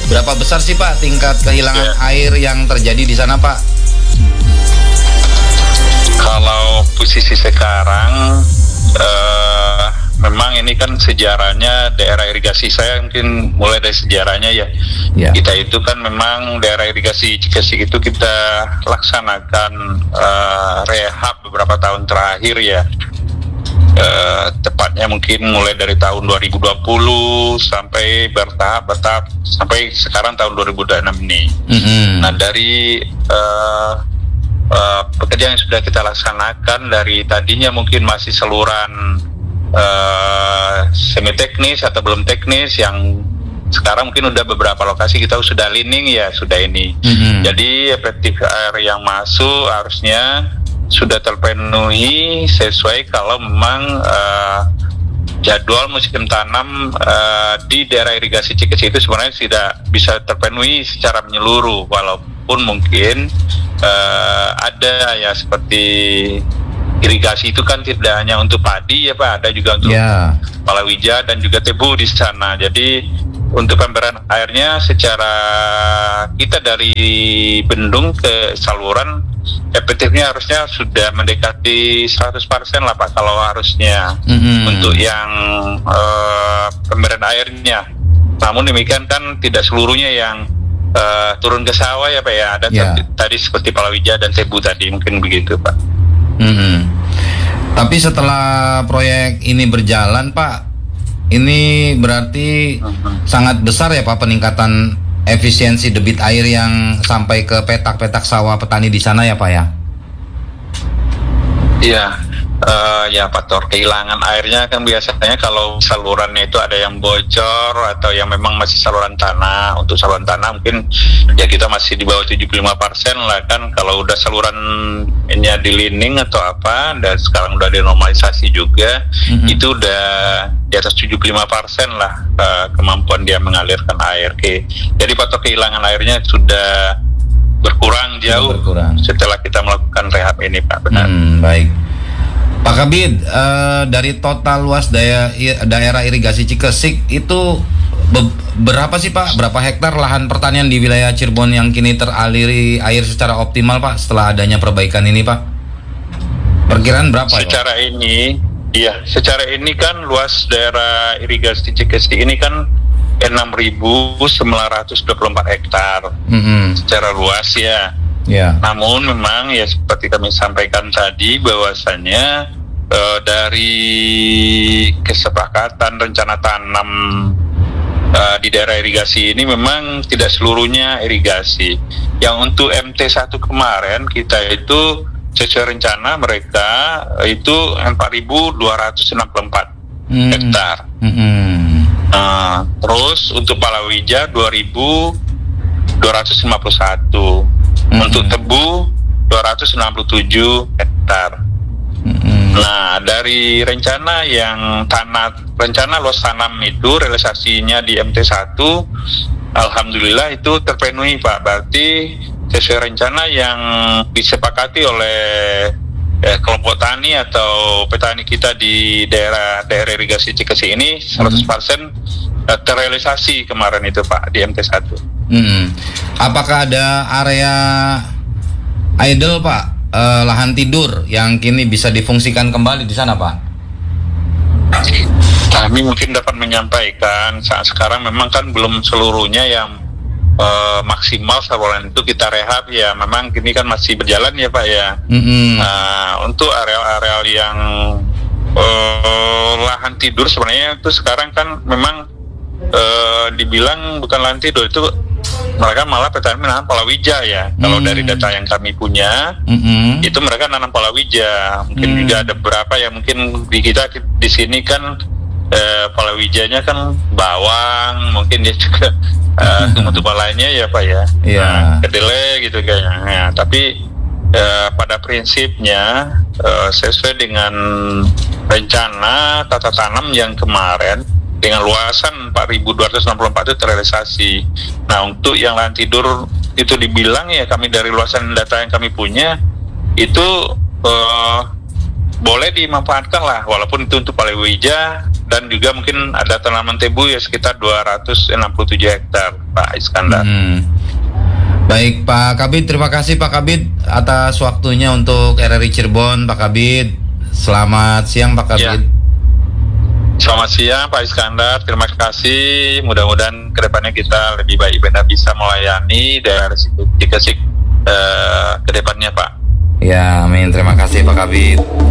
Berapa besar sih Pak tingkat kehilangan air yang terjadi di sana Pak? Kalau posisi sekarang, memang ini kan sejarahnya daerah irigasi, saya mungkin mulai dari sejarahnya ya. Kita itu kan memang daerah irigasi Cikesik itu kita laksanakan rehab beberapa tahun terakhir ya. Tepatnya mungkin mulai dari tahun 2020 sampai bertahap sampai sekarang tahun 2026 ini. Nah dari pekerjaan yang sudah kita laksanakan dari tadinya mungkin masih saluran semi teknis atau belum teknis, yang sekarang mungkin udah beberapa lokasi kita sudah lining ya, sudah ini. Jadi efektif air yang masuk harusnya sudah terpenuhi sesuai kalau memang jadwal musim tanam di daerah irigasi Cikesik itu sebenarnya tidak bisa terpenuhi secara menyeluruh, walaupun mungkin ada ya seperti irigasi itu kan tidak hanya untuk padi ya Pak, ada juga untuk palawija dan juga tebu di sana. Jadi untuk pemberian airnya secara kita dari bendung ke saluran efektifnya harusnya sudah mendekati 100% lah Pak kalau harusnya untuk yang pemberian airnya. Namun demikian kan tidak seluruhnya yang turun ke sawah ya Pak ya, ada tadi seperti palawija dan tebu tadi, mungkin begitu Pak. Tapi setelah proyek ini berjalan Pak, ini berarti sangat besar ya Pak peningkatan efisiensi debit air yang sampai ke petak-petak sawah petani di sana ya Pak ya? Iya, ya Pak Tor, kehilangan airnya kan biasanya kalau salurannya itu ada yang bocor atau yang memang masih saluran tanah. Untuk saluran tanah mungkin ya kita masih di bawah 75% lah kan. Kalau udah salurannya di lining atau apa, dan sekarang udah dinormalisasi juga, itu udah di atas 75% lah kemampuan dia mengalirkan air. Jadi Pak Tor, kehilangan airnya sudah berkurang jauh setelah kita melakukan rehab ini Pak. Benar. Baik Pak Kabid, dari total luas daerah irigasi Cikesik itu berapa sih Pak? Berapa hektar lahan pertanian di wilayah Cirebon yang kini teraliri air secara optimal Pak setelah adanya perbaikan ini Pak? Perkiraan berapa secara ya, Pak? Secara ini kan luas daerah irigasi Cikesik ini kan 6.924 hektar secara luas ya. Namun memang ya seperti kami sampaikan tadi bahwasannya dari kesepakatan rencana tanam di daerah irigasi ini memang tidak seluruhnya irigasi. Yang untuk MT1 kemarin kita itu sesuai rencana mereka itu 4.264 hektar. Terus untuk palawija 2.251, untuk tebu 267 hektar. Nah dari rencana rencana luas tanam itu realisasinya di MT1 alhamdulillah itu terpenuhi Pak. Berarti sesuai rencana yang disepakati oleh kelompok tani atau petani kita di daerah irigasi Cikesik ini 100% terrealisasi kemarin itu Pak di MT1. Apakah ada area idle Pak, lahan tidur yang kini bisa difungsikan kembali di sana Pak? Kami mungkin dapat menyampaikan saat sekarang memang kan belum seluruhnya yang maksimal saluran itu kita rehab ya, memang ini kan masih berjalan ya Pak ya. Untuk areal-areal yang lahan tidur sebenarnya itu sekarang kan memang dibilang bukan lahan tidur, itu mereka malah petani menanam palawija ya. Kalau dari data yang kami punya itu mereka nanam palawija. Mungkin juga ada beberapa yang mungkin di kita di sini kan palawijanya kan bawang, mungkin dia juga tumbuh-tumbuh lainnya ya Pak ya, kedelai gitu kayaknya. Nah, tapi pada prinsipnya sesuai dengan rencana tata tanam yang kemarin dengan luasan 4.264 itu terrealisasi. Nah untuk yang lahan tidur itu dibilang ya, kami dari luasan data yang kami punya itu boleh dimanfaatkan lah, walaupun itu untuk palawija dan juga mungkin ada tanaman tebu ya sekitar 267 hektar, Pak Iskandar. Baik Pak Kabid, terima kasih Pak Kabid atas waktunya untuk RRI Cirebon, Pak Kabid. Selamat siang Pak Kabid. Ya. Selamat siang Pak Iskandar, terima kasih. Mudah-mudahan kedepannya kita lebih baik benar bisa melayani daerah Cikesik kedepannya Pak. Ya, amin. Terima kasih Pak Kabid.